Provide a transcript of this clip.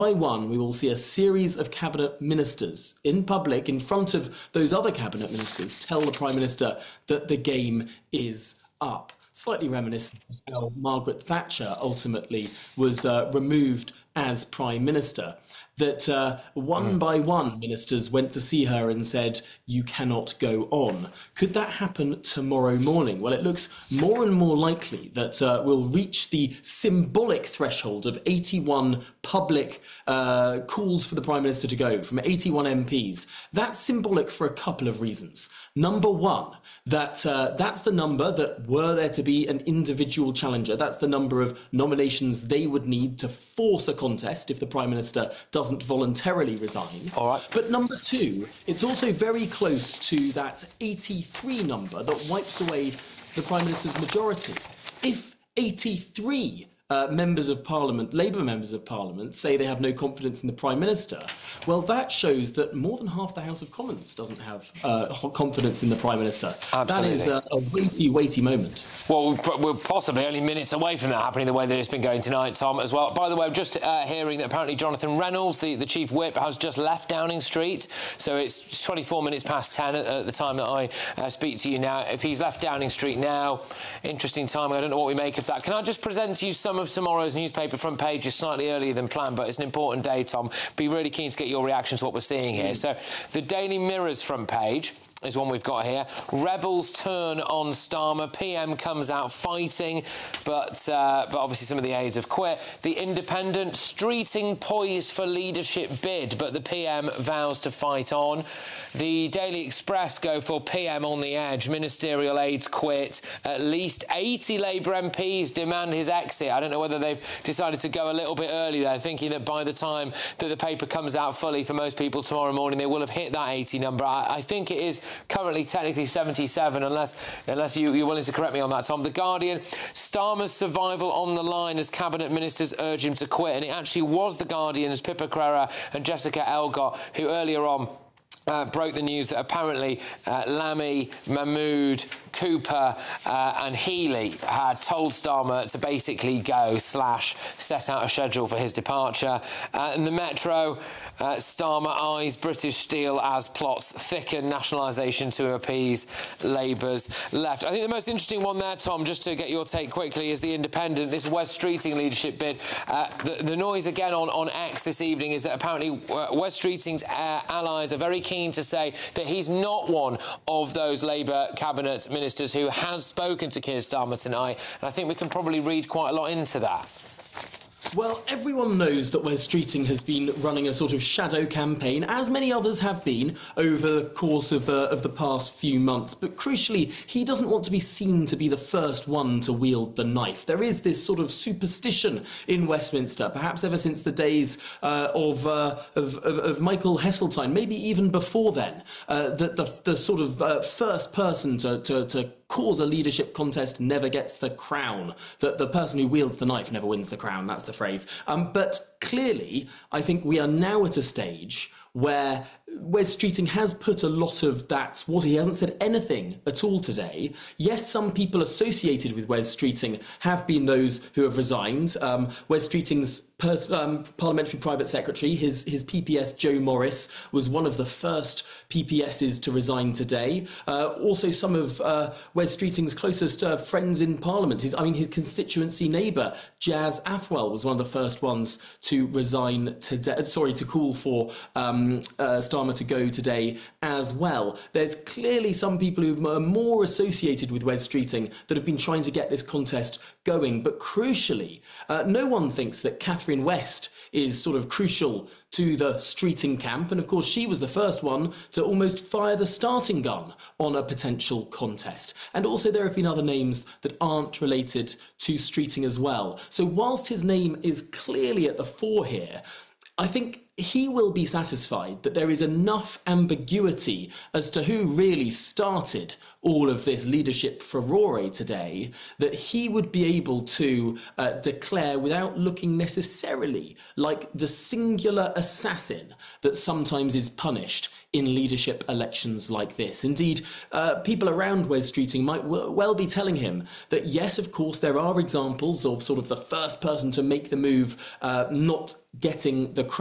by one, we will see a series of cabinet ministers in public, in front of those other cabinet ministers, tell the Prime Minister that the game is up. Slightly reminiscent of how Margaret Thatcher ultimately was removed as Prime Minister, that one by one ministers went to see her and said, you cannot go on. Could that happen tomorrow morning? Well, it looks more and more likely that we'll reach the symbolic threshold of 81 public calls for the Prime Minister to go from 81 MPs. That's symbolic for a couple of reasons. Number one, that's the number that were there to be an individual challenger. That's the number of nominations they would need to force a contest if the Prime Minister doesn't voluntarily resign. All right. But number two, it's also very close to that 83 number that wipes away the Prime Minister's majority. If 83 members of Parliament, Labour members of Parliament, say they have no confidence in the Prime Minister, well, that shows that more than half the House of Commons doesn't have confidence in the Prime Minister. Absolutely. That is a weighty, weighty moment. Well, we're possibly only minutes away from that happening the way that it's been going tonight, Tom, as well. By the way, I'm just hearing that apparently Jonathan Reynolds, the Chief Whip, has just left Downing Street. So it's 24 minutes past 10 at the time that I speak to you now. If he's left Downing Street now, interesting time. I don't know what we make of that. Can I just present to you some of tomorrow's newspaper front pages slightly earlier than planned, but it's an important day, Tom. Be really keen to get your reaction to what we're seeing here. So the Daily Mirror's front page is one we've got here. Rebels turn on Starmer. PM comes out fighting, but obviously some of the aides have quit. The Independent, streeting poised for leadership bid, but the PM vows to fight on. The Daily Express go for PM on the edge. Ministerial aides quit. At least 80 Labour MPs demand his exit. I don't know whether they've decided to go a little bit early there, thinking that by the time that the paper comes out fully for most people tomorrow morning, they will have hit that 80 number. I think it is currently technically 77, unless you're willing to correct me on that, Tom. The Guardian, Starmer's survival on the line as cabinet ministers urge him to quit. And it actually was The Guardian's Pippa Crerar and Jessica Elgott who earlier on broke the news that apparently Lammy, Mahmood, Cooper and Healy had told Starmer to basically go / set out a schedule for his departure. And the Metro, Starmer eyes British Steel as plots thicken nationalisation to appease Labour's left. I think the most interesting one there, Tom, just to get your take quickly, is the Independent, this Wes Streeting leadership bid. The noise again on X this evening is that apparently Wes Streeting's allies are very keen to say that he's not one of those Labour cabinet ministers who has spoken to Keir Starmer tonight. And I think we can probably read quite a lot into that. Well, everyone knows that Wes Streeting has been running a sort of shadow campaign, as many others have been over the course of the past few months. But crucially, he doesn't want to be seen to be the first one to wield the knife. There is this sort of superstition in Westminster, perhaps ever since the days of Michael Heseltine, maybe even before then, that the sort of first person to cause a leadership contest never gets the crown, that the person who wields the knife never wins the crown, that's the phrase. But clearly, I think we are now at a stage where Wes Streeting has put a lot of that water. He hasn't said anything at all today. Yes, some people associated with Wes Streeting have been those who have resigned. Wes Streeting's parliamentary private secretary, his PPS Joe Morris, was one of the first PPSs to resign today. Also, some of Wes Streeting's closest friends in Parliament, his constituency neighbour, Jazz Athwell, was one of the first ones to resign today. Sorry, to call for Starmer to go today as well. There's clearly some people who are more associated with Wes Streeting that have been trying to get this contest going. But crucially, no one thinks that Catherine West is sort of crucial to the Streeting camp. And of course, she was the first one to almost fire the starting gun on a potential contest. And also there have been other names that aren't related to Streeting as well. So whilst his name is clearly at the fore here, I think he will be satisfied that there is enough ambiguity as to who really started all of this leadership furore today, that he would be able to declare without looking necessarily like the singular assassin that sometimes is punished in leadership elections like this. Indeed, people around Wes Streeting might well be telling him that, yes, of course, there are examples of sort of the first person to make the move not getting the